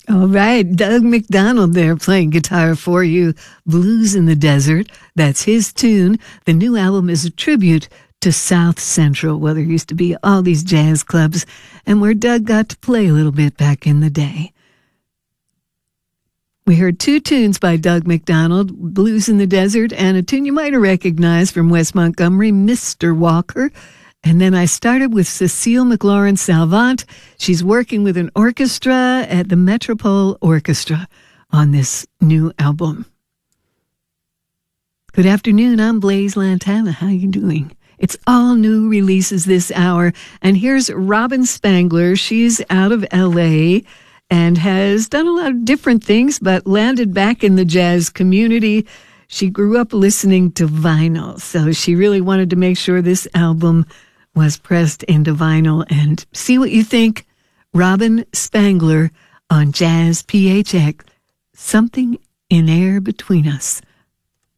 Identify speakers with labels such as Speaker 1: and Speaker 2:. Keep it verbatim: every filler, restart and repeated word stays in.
Speaker 1: All right, Doug McDonald there playing guitar for you. Blues in the Desert. That's his tune. The new album is a tribute to South Central, where there used to be all these jazz clubs, and where Doug got to play a little bit back in the day. We heard two tunes by Doug McDonald, Blues in the Desert, and a tune you might have recognized from Wes Montgomery, Mister Walker. And then I started with Cecile McLaurin Salvant. She's working with an orchestra at the Metropole Orchestra on this new album. Good afternoon, I'm Blaise Lantana. How you doing? It's all new releases this hour. And here's Robin Spangler. She's out of L A and has done a lot of different things, but landed back in the jazz community. She grew up listening to vinyl, so she really wanted to make sure this album was pressed into vinyl. And see what you think. Robin Spangler on Jazz P H X. Something in Air Between Us.